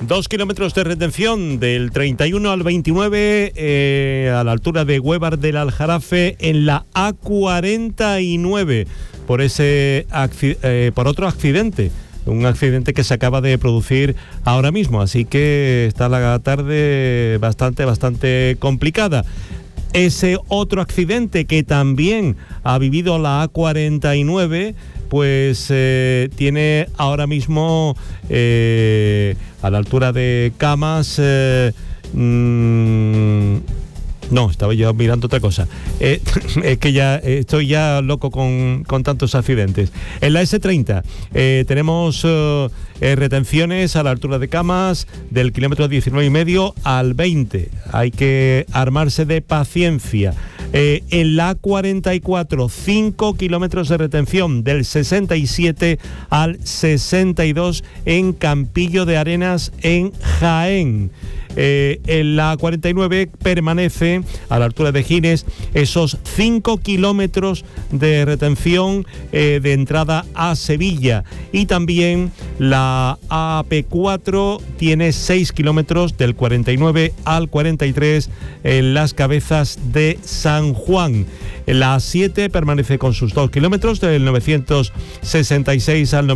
2 kilómetros de retención del 31 al 29 a la altura de Huévar del Aljarafe en la A49 por otro accidente. Un accidente que se acaba de producir ahora mismo, así que está la tarde bastante complicada. Ese otro accidente que también ha vivido la A49, pues tiene ahora mismo a la altura de Camas... No, estaba yo mirando otra cosa. Es que ya estoy ya loco con tantos accidentes. En la S30 tenemos retenciones a la altura de Camas del kilómetro 19,5 al 20. Hay que armarse de paciencia. En la A44, 5 kilómetros de retención del 67 al 62 en Campillo de Arenas, en Jaén. En la 49 permanece a la altura de Gines esos 5 kilómetros de retención de entrada a Sevilla, y también la AP4 tiene 6 kilómetros del 49 al 43 en Las Cabezas de San Juan. La A7 permanece con sus 2 kilómetros del 966 al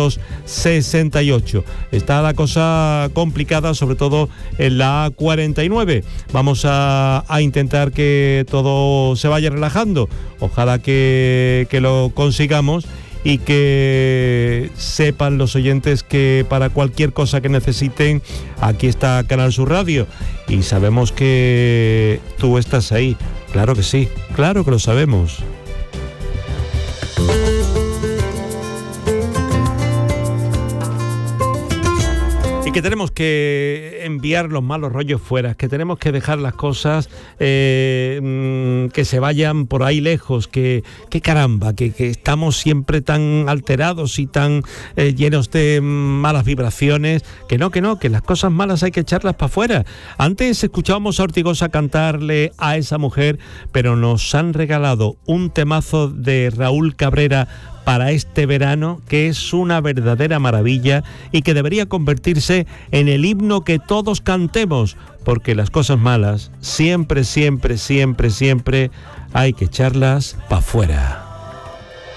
968. Está la cosa complicada, sobre todo en la A49. Vamos a intentar que todo se vaya relajando. Ojalá que lo consigamos y que sepan los oyentes que para cualquier cosa que necesiten, aquí está Canal Sur Radio, y sabemos que tú estás ahí. Claro que sí, claro que lo sabemos. Y que tenemos que enviar los malos rollos fuera, que tenemos que dejar las cosas que se vayan por ahí lejos, que caramba, que estamos siempre tan alterados y tan llenos de malas vibraciones, que las cosas malas hay que echarlas para afuera. Antes escuchábamos a Ortigosa cantarle a esa mujer, pero nos han regalado un temazo de Raúl Cabrera para este verano, que es una verdadera maravilla y que debería convertirse en el himno que todos cantemos, porque las cosas malas siempre hay que echarlas para afuera.